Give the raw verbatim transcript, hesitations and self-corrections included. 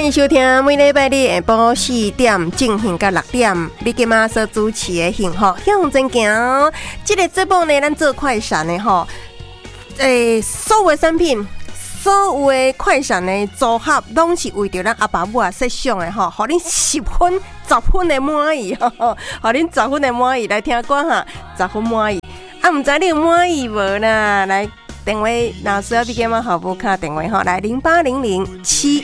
欢迎收听每礼拜日下晡四点进行到六点，你今嘛所主持的幸福向前行。这个节目呢，咱做快闪的吼，诶、欸，所有的产品。所有的快闪的组合，拢是为着咱阿爸母啊设想的吼，互恁十分、十分的满意吼，互恁十分的满意来听歌哈，十分满意。啊，毋知你有满意无啦？来电话，若需要你今晚好不卡电话吼，来零八零零七。